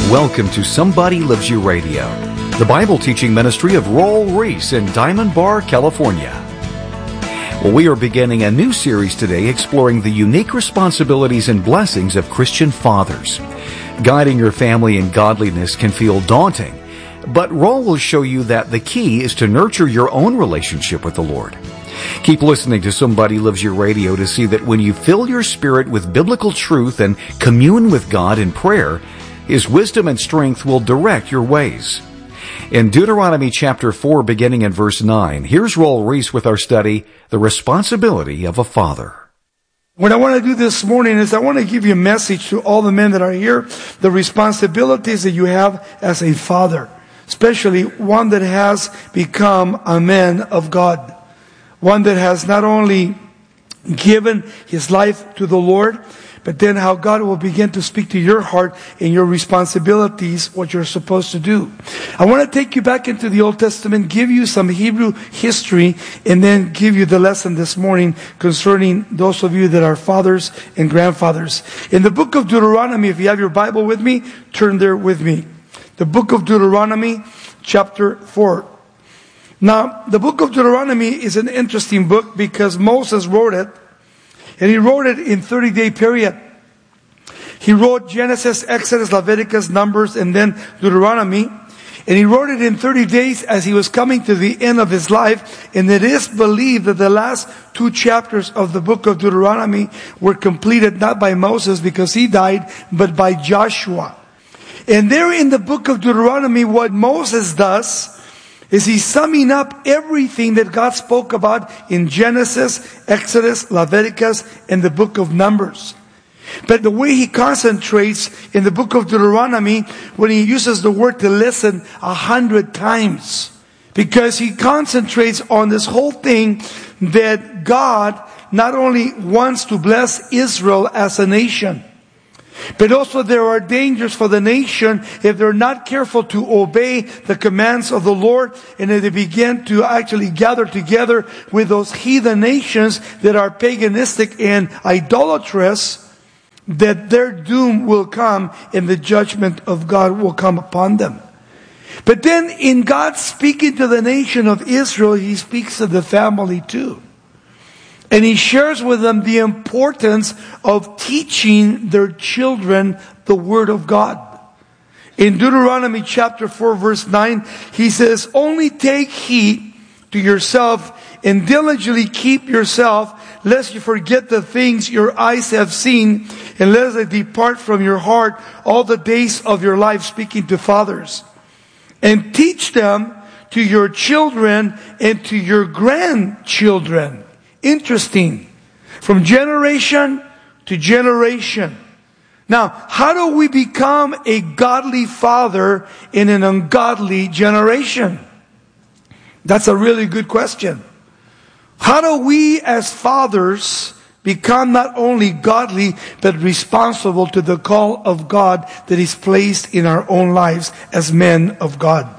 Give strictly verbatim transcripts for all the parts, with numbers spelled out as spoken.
Welcome to Somebody Loves You Radio, the Bible teaching ministry of Raul Ries in Diamond Bar, California. Well, we are beginning a new series today exploring the unique responsibilities and blessings of Christian fathers. Guiding your family in godliness can feel daunting, but Raul will show you that the key is to nurture your own relationship with the Lord. Keep listening to Somebody Loves You Radio to see that when you fill your spirit with biblical truth and commune with God in prayer, His wisdom and strength will direct your ways. In Deuteronomy chapter four, beginning in verse nine, here's Raul Ries with our study, The Responsibility of a Father. What I want to do this morning is I want to give you a message to all the men that are here, the responsibilities that you have as a father, especially one that has become a man of God, one that has not only given his life to the Lord, but then how God will begin to speak to your heart and your responsibilities, what you're supposed to do. I want to take you back into the Old Testament, give you some Hebrew history, and then give you the lesson this morning concerning those of you that are fathers and grandfathers. In the book of Deuteronomy, if you have your Bible with me, turn there with me. The book of Deuteronomy, chapter four. Now, the book of Deuteronomy is an interesting book because Moses wrote it, and he wrote it in thirty-day period. He wrote Genesis, Exodus, Leviticus, Numbers, and then Deuteronomy. And he wrote it in thirty days as he was coming to the end of his life. And it is believed that the last two chapters of the book of Deuteronomy were completed not by Moses because he died, but by Joshua. And there in the book of Deuteronomy, what Moses does is he's summing up everything that God spoke about in Genesis, Exodus, Leviticus, and the book of Numbers. But the way he concentrates in the book of Deuteronomy, when he uses the word to listen a hundred times, because he concentrates on this whole thing that God not only wants to bless Israel as a nation, but also there are dangers for the nation if they're not careful to obey the commands of the Lord, and if they begin to actually gather together with those heathen nations that are paganistic and idolatrous, that their doom will come and the judgment of God will come upon them. But then in God speaking to the nation of Israel, He speaks to the family too. And He shares with them the importance of teaching their children the Word of God. In Deuteronomy chapter four verse nine, He says, "Only take heed to yourself and diligently keep yourself, lest you forget the things your eyes have seen, and lest they depart from your heart all the days of your life," speaking to fathers. "And teach them to your children and to your grandchildren." Interesting. From generation to generation. Now, how do we become a godly father in an ungodly generation? That's a really good question. How do we as fathers become not only godly, but responsible to the call of God that is placed in our own lives as men of God?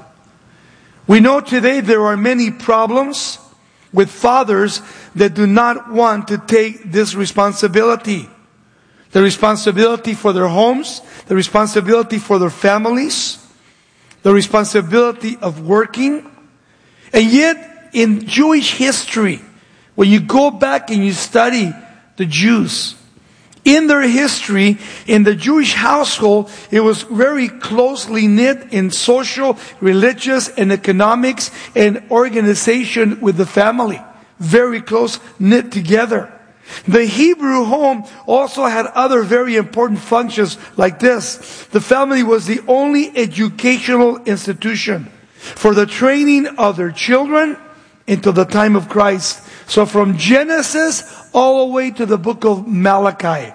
We know today there are many problems with fathers that do not want to take this responsibility. The responsibility for their homes, the responsibility for their families, the responsibility of working. And yet, in Jewish history, when you go back and you study the Jews, in their history, in the Jewish household, it was very closely knit in social, religious, and economics and organization with the family. Very close knit together. The Hebrew home also had other very important functions like this. The family was the only educational institution for the training of their children until the time of Christ. So from Genesis all the way to the book of Malachi,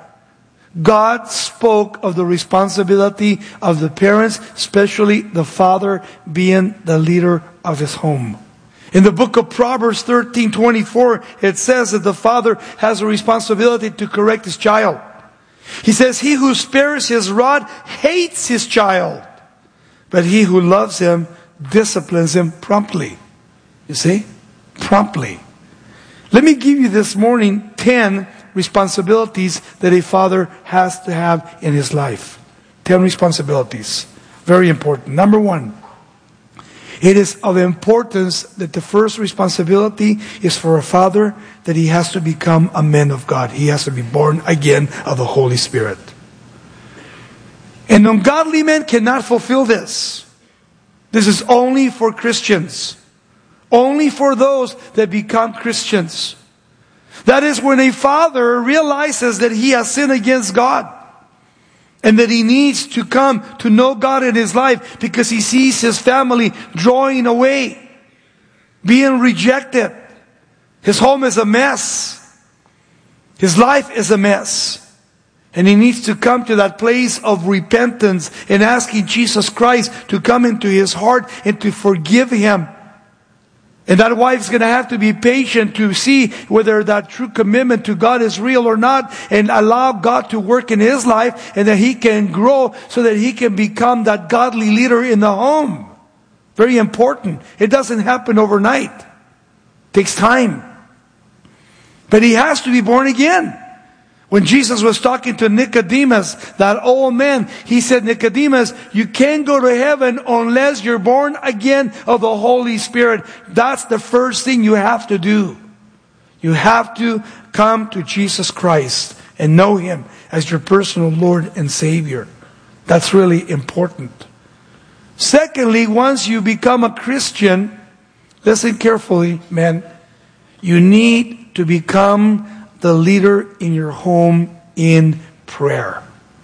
God spoke of the responsibility of the parents, especially the father being the leader of his home. In the book of Proverbs thirteen twenty-four, it says that the father has a responsibility to correct his child. He says, "He who spares his rod hates his child, but he who loves him disciplines him promptly." You see? Promptly. Let me give you this morning ten responsibilities that a father has to have in his life. Ten responsibilities. Very important. Number one, it is of importance that the first responsibility is for a father that he has to become a man of God. He has to be born again of the Holy Spirit. An ungodly man cannot fulfill this. This is only for Christians. Only for those that become Christians. That is when a father realizes that he has sinned against God. And that he needs to come to know God in his life because he sees his family drawing away, being rejected. His home is a mess. His life is a mess. And he needs to come to that place of repentance and asking Jesus Christ to come into his heart and to forgive him. And that wife's going to have to be patient to see whether that true commitment to God is real or not, and allow God to work in his life, and that he can grow so that he can become that godly leader in the home. Very important. It doesn't happen overnight. It takes time. But he has to be born again. When Jesus was talking to Nicodemus, that old man, he said, Nicodemus, you can't go to heaven unless you're born again of the Holy Spirit. That's the first thing you have to do. You have to come to Jesus Christ and know Him as your personal Lord and Savior. That's really important. Secondly, once you become a Christian, listen carefully, man, you need to become the leader in your home in prayer.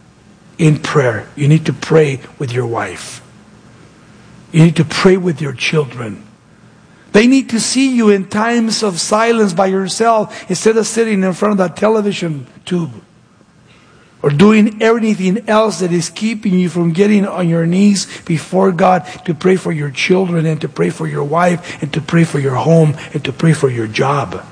In prayer. You need to pray with your wife. You need to pray with your children. They need to see you in times of silence by yourself instead of sitting in front of that television tube or doing anything else that is keeping you from getting on your knees before God to pray for your children and to pray for your wife and to pray for your home and to pray for your job.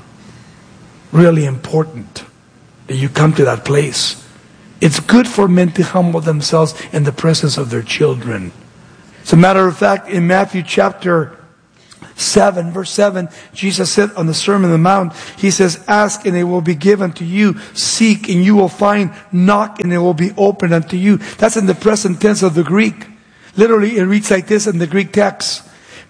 Really important that you come to that place. It's good for men to humble themselves in the presence of their children. As a matter of fact, in Matthew chapter seven, verse seven, Jesus said on the Sermon on the Mount, He says, ask and it will be given to you. Seek and you will find. Knock and it will be opened unto you. That's in the present tense of the Greek. Literally, it reads like this in the Greek text.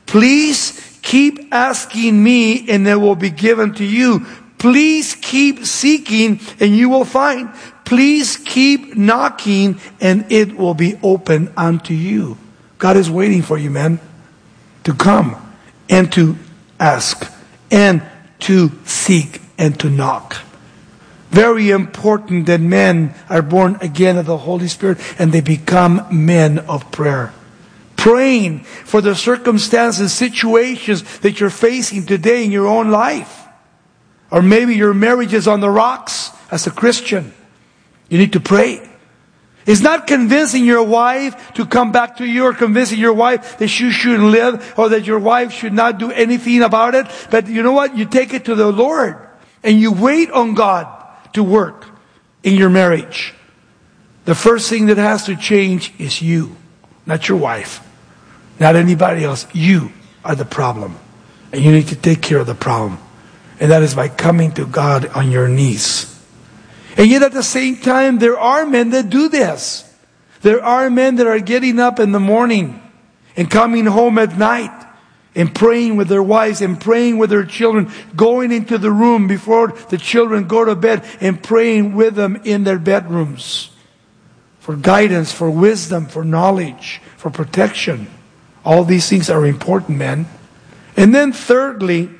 Please keep asking me and it will be given to you. Please keep seeking and you will find. Please keep knocking and it will be open unto you. God is waiting for you, man, to come and to ask and to seek and to knock. Very important that men are born again of the Holy Spirit and they become men of prayer. Praying for the circumstances, situations that you're facing today in your own life. Or maybe your marriage is on the rocks as a Christian. You need to pray. It's not convincing your wife to come back to you or convincing your wife that you shouldn't live or that your wife should not do anything about it. But you know what? You take it to the Lord and you wait on God to work in your marriage. The first thing that has to change is you, not your wife, not anybody else. You are the problem. And you need to take care of the problem. And that is by coming to God on your knees. And yet at the same time, there are men that do this. There are men that are getting up in the morning and coming home at night and praying with their wives and praying with their children, going into the room before the children go to bed and praying with them in their bedrooms for guidance, for wisdom, for knowledge, for protection. All these things are important, men. And then thirdly,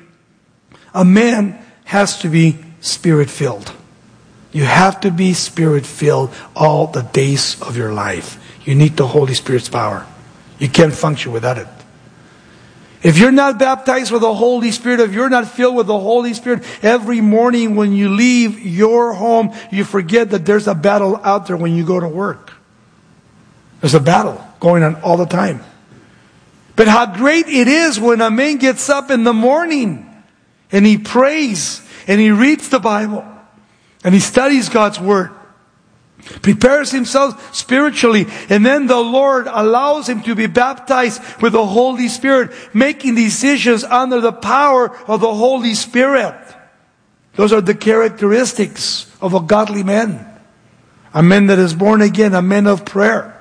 a man has to be Spirit-filled. You have to be Spirit-filled all the days of your life. You need the Holy Spirit's power. You can't function without it. If you're not baptized with the Holy Spirit, if you're not filled with the Holy Spirit, every morning when you leave your home, you forget that there's a battle out there when you go to work. There's a battle going on all the time. But how great it is when a man gets up in the morning and he prays, and he reads the Bible, and he studies God's Word, prepares himself spiritually, and then the Lord allows him to be baptized with the Holy Spirit, making decisions under the power of the Holy Spirit. Those are the characteristics of a godly man. A man that is born again, a man of prayer.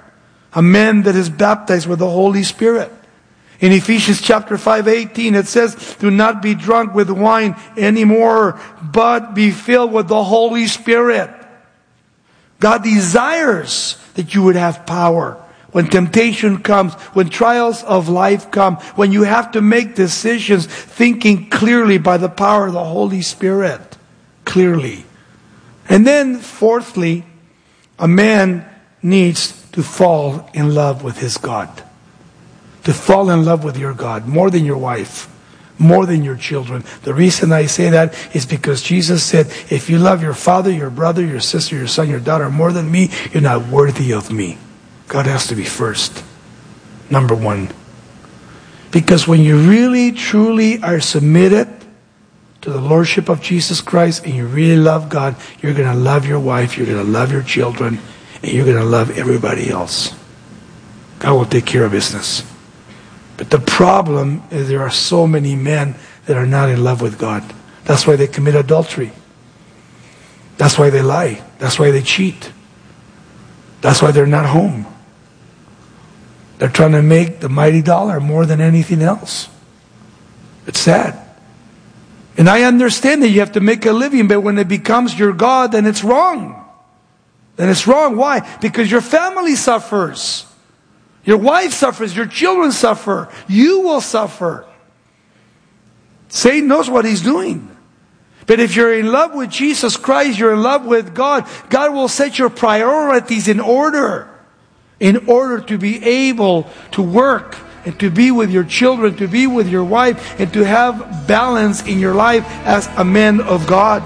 A man that is baptized with the Holy Spirit. In Ephesians chapter five, eighteen, it says, do not be drunk with wine anymore, but be filled with the Holy Spirit. God desires that you would have power. When temptation comes, when trials of life come, when you have to make decisions, thinking clearly by the power of the Holy Spirit. Clearly. And then, fourthly, a man needs to fall in love with his God. To fall in love with your God, more than your wife, more than your children. The reason I say that is because Jesus said, if you love your father, your brother, your sister, your son, your daughter more than me, you're not worthy of me. God has to be first. Number one. Because when you really, truly are submitted to the Lordship of Jesus Christ and you really love God, you're going to love your wife, you're going to love your children, and you're going to love everybody else. God will take care of business. But the problem is there are so many men that are not in love with God. That's why they commit adultery. That's why they lie. That's why they cheat. That's why they're not home. They're trying to make the mighty dollar more than anything else. It's sad. And I understand that you have to make a living, but when it becomes your God, then it's wrong. Then it's wrong. Why? Because your family suffers. Your wife suffers. Your children suffer. You will suffer. Satan knows what he's doing. But if you're in love with Jesus Christ, you're in love with God, God will set your priorities in order. In order to be able to work and to be with your children, to be with your wife, and to have balance in your life as a man of God.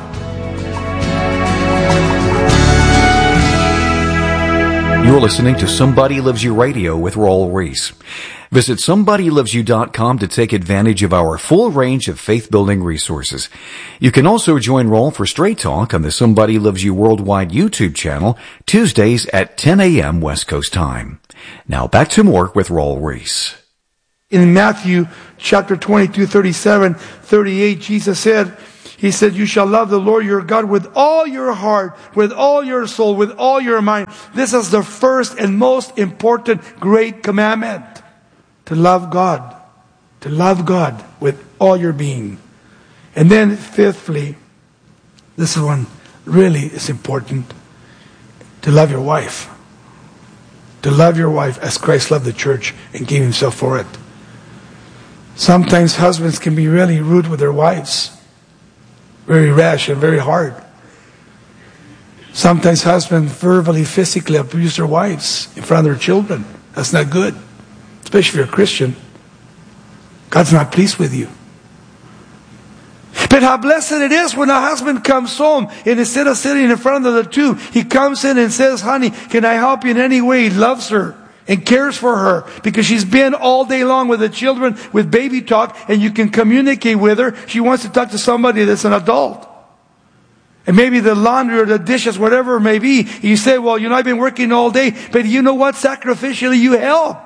You're listening to Somebody Loves You Radio with Raul Ries. Visit somebody loves you dot com to take advantage of our full range of faith-building resources. You can also join Raul for Straight Talk on the Somebody Loves You Worldwide YouTube channel, Tuesdays at ten a.m. West Coast time. Now back to more with Raul Ries. In Matthew chapter twenty-two, thirty-seven, thirty-eight, Jesus said, He said, you shall love the Lord your God with all your heart, with all your soul, with all your mind. This is the first and most important great commandment. To love God. To love God with all your being. And then fifthly, this one really is important. To love your wife. To love your wife as Christ loved the church and gave himself for it. Sometimes husbands can be really rude with their wives. Very rash and very hard. Sometimes husbands verbally, physically abuse their wives in front of their children. That's not good. Especially if you're a Christian. God's not pleased with you. But how blessed it is when a husband comes home and instead of sitting in front of the two, he comes in and says, honey, can I help you in any way? He loves her and cares for her because she's been all day long with the children with baby talk and you can communicate with her. She wants to talk to somebody that's an adult. And maybe the laundry or the dishes, whatever it may be, you say, well, you know, I've been working all day, but you know what? Sacrificially, you help.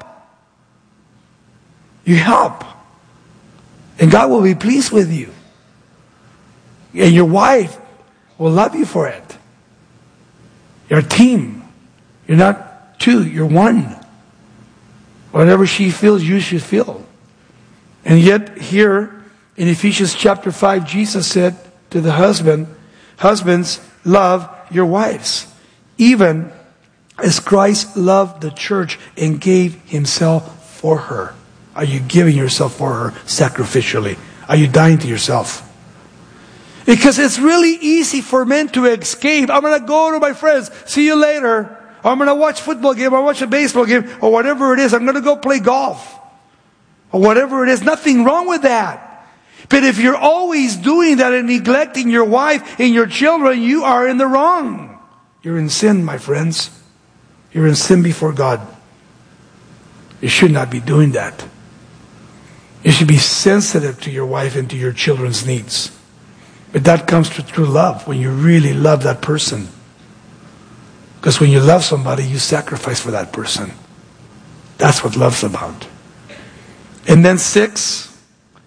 You help. And God will be pleased with you. And your wife will love you for it. You're a team. You're not two, you're one. Whatever she feels, you should feel. And yet here in Ephesians chapter five, Jesus said to the husband, husbands, love your wives, even as Christ loved the church and gave himself for her. Are you giving yourself for her sacrificially? Are you dying to yourself? Because it's really easy for men to escape. I'm going to go to my friends. See you later. Or I'm going to watch football game. Or watch a baseball game. Or whatever it is. I'm going to go play golf. Or whatever it is. Nothing wrong with that. But if you're always doing that and neglecting your wife and your children, you are in the wrong. You're in sin, my friends. You're in sin before God. You should not be doing that. You should be sensitive to your wife and to your children's needs. But that comes through true love, when you really love that person. Because when you love somebody, you sacrifice for that person. That's what love's about. And then six,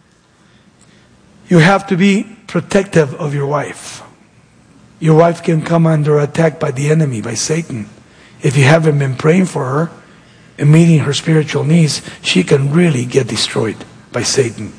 you have to be protective of your wife. Your wife can come under attack by the enemy, by Satan. If you haven't been praying for her, and meeting her spiritual needs, she can really get destroyed by Satan.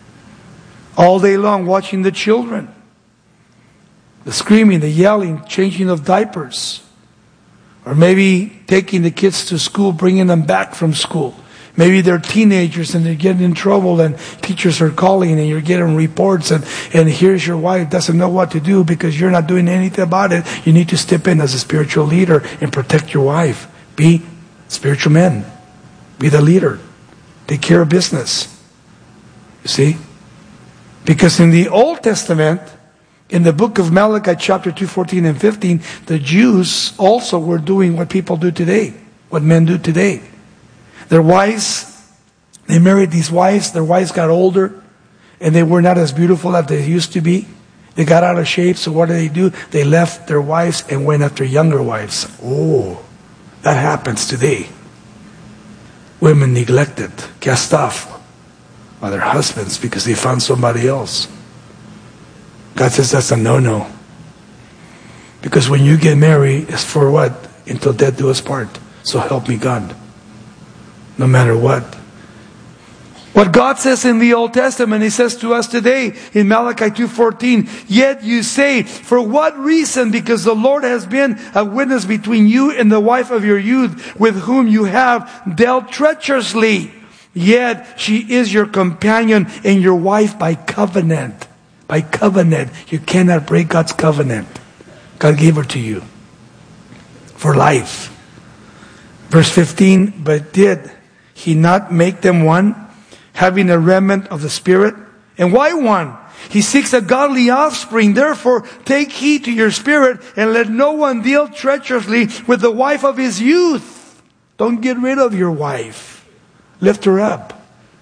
All day long watching the children. The screaming, the yelling, changing of diapers. Or maybe taking the kids to school, bringing them back from school. Maybe they're teenagers and they're getting in trouble and teachers are calling and you're getting reports and, and here's your wife doesn't know what to do because you're not doing anything about it. You need to step in as a spiritual leader and protect your wife. Be spiritual men. Be the leader. Take care of business. You see? Because in the Old Testament, in the book of Malachi chapter two, fourteen and fifteen, the Jews also were doing what people do today. What men do today. Their wives, they married these wives, their wives got older, and they were not as beautiful as they used to be. They got out of shape, so what did they do? They left their wives and went after younger wives. Oh, that happens today. Women neglected, cast off by their husbands because they found somebody else. God says that's a no-no. Because when you get married, it's for what? Until death do us part. So help me God. No matter what. What God says in the Old Testament, He says to us today in Malachi two fourteen, yet you say, for what reason? Because the Lord has been a witness between you and the wife of your youth, with whom you have dealt treacherously. Yet she is your companion and your wife by covenant. By covenant. You cannot break God's covenant. God gave her to you for life. Verse fifteen, but did He not make them one, having a remnant of the Spirit? And why one? He seeks a godly offspring. Therefore, take heed to your spirit, and let no one deal treacherously with the wife of his youth. Don't get rid of your wife. Lift her up.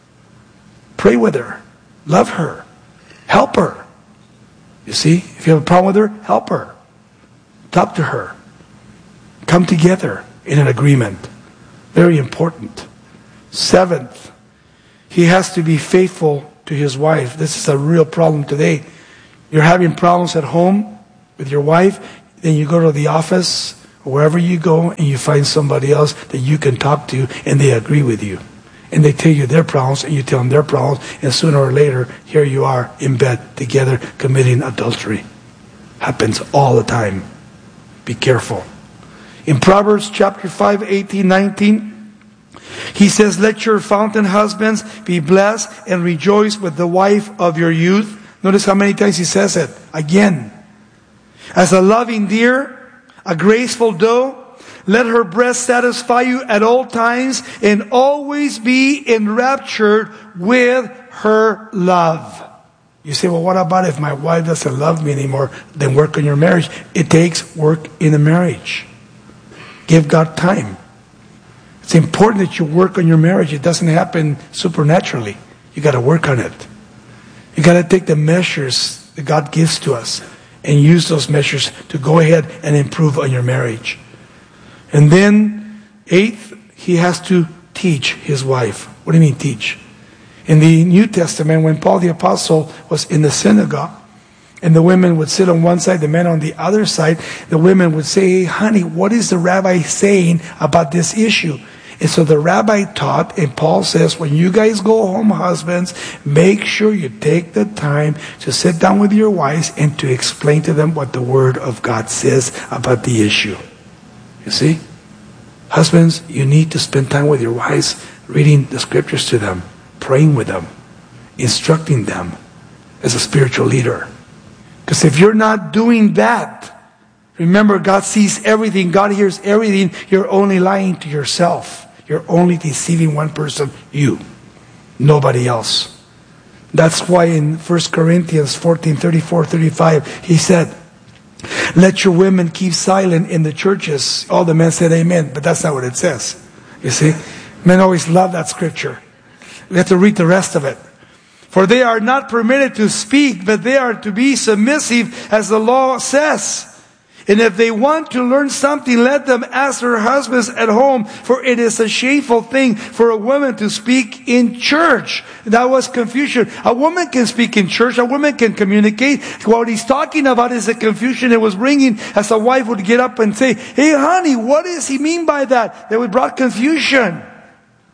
Pray with her. Love her. Help her. You see, if you have a problem with her, help her. Talk to her. Come together in an agreement. Very important. Seventh, he has to be faithful to his wife. This is a real problem today. You're having problems at home with your wife, then you go to the office or wherever you go and you find somebody else that you can talk to and they agree with you. And they tell you their problems and you tell them their problems, and sooner or later, here you are in bed together committing adultery. Happens all the time. Be careful. In Proverbs chapter five, eighteen, nineteen, he says, let your fountain husbands be blessed and rejoice with the wife of your youth. Notice how many times he says it. Again. As a loving deer, a graceful doe, let her breast satisfy you at all times and always be enraptured with her love. You say, well, what about if my wife doesn't love me anymore? Then work on your marriage. It takes work in a marriage. Give God time. It's important that you work on your marriage. It doesn't happen supernaturally. You got to work on it. You got to take the measures that God gives to us and use those measures to go ahead and improve on your marriage. And then, eighth, he has to teach his wife. What do you mean teach? In the New Testament, when Paul the Apostle was in the synagogue, and the women would sit on one side, the men on the other side, the women would say, hey, honey, what is the rabbi saying about this issue? And so the rabbi taught, and Paul says, when you guys go home, husbands, make sure you take the time to sit down with your wives and to explain to them what the Word of God says about the issue. You see? Husbands, you need to spend time with your wives, reading the scriptures to them, praying with them, instructing them as a spiritual leader. Because if you're not doing that, remember, God sees everything, God hears everything, you're only lying to yourself. You're only deceiving one person, you, nobody else. That's why in First Corinthians fourteen, thirty-four, thirty-five, he said, let your women keep silent in the churches. All the men said amen, but that's not what it says. You see? Men always love that scripture. We have to read the rest of it. For they are not permitted to speak, but they are to be submissive as the law says. And if they want to learn something, let them ask their husbands at home, for it is a shameful thing for a woman to speak in church. That was confusion. A woman can speak in church. A woman can communicate. What he's talking about is the confusion it was bringing as a wife would get up and say, hey honey, what does he mean by that? That would brought confusion.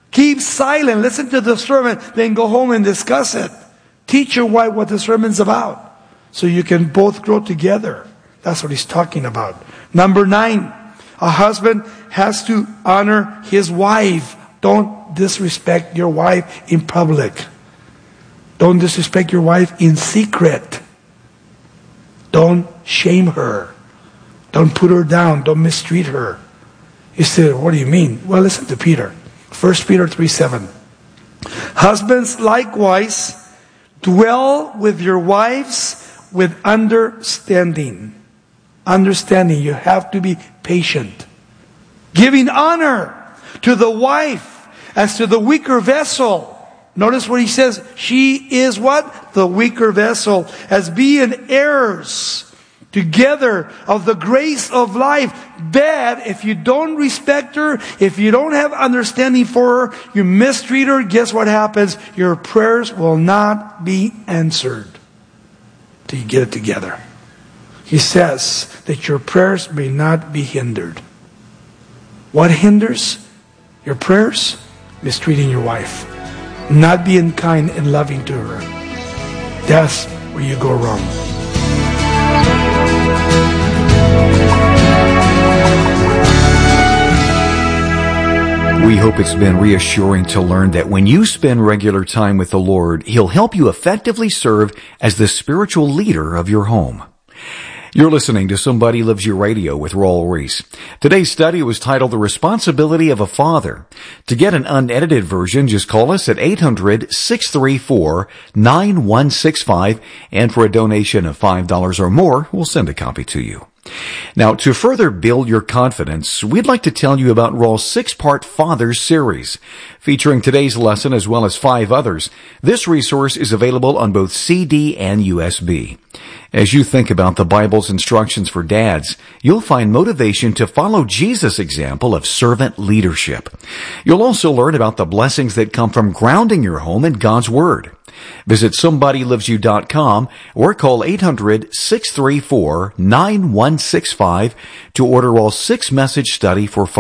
Keep silent. Listen to the sermon. Then go home and discuss it. Teach your wife what the sermon's about. So you can both grow together. That's what he's talking about. Number nine. A husband has to honor his wife. Don't disrespect your wife in public. Don't disrespect your wife in secret. Don't shame her. Don't put her down. Don't mistreat her. You say, what do you mean? Well, listen to Peter. First Peter three seven. Husbands likewise dwell with your wives with understanding. Understanding. You have to be patient. Giving honor to the wife as to the weaker vessel. Notice what he says. She is what? The weaker vessel. As being heirs together of the grace of life. Bad if you don't respect her, if you don't have understanding for her, you mistreat her, guess what happens? Your prayers will not be answered till you get it together. He says that your prayers may not be hindered. What hinders your prayers? Mistreating your wife. Not being kind and loving to her. That's where you go wrong. We hope it's been reassuring to learn that when you spend regular time with the Lord, He'll help you effectively serve as the spiritual leader of your home. You're listening to Somebody Loves You Radio with Raul Ries. Today's study was titled The Responsibility of a Father. To get an unedited version, just call us at eight hundred, six three four, nine one six five, and for a donation of five dollars or more, we'll send a copy to you. Now, to further build your confidence, we'd like to tell you about Raul's six-part Fathers series. Featuring today's lesson as well as five others, this resource is available on both C D and U S B. As you think about the Bible's instructions for dads, you'll find motivation to follow Jesus' example of servant leadership. You'll also learn about the blessings that come from grounding your home in God's Word. Visit somebody loves you dot com or call eight hundred, six three four, nine one six five to order Raul's six-message study for